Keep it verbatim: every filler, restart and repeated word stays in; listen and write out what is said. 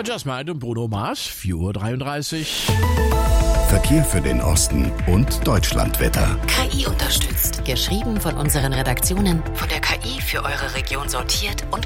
Jasmine und Bruno Mars, vier Uhr dreiunddreißig. Verkehr für den Osten und Deutschlandwetter. K I unterstützt. Geschrieben von unseren Redaktionen, von der K I für eure Region sortiert und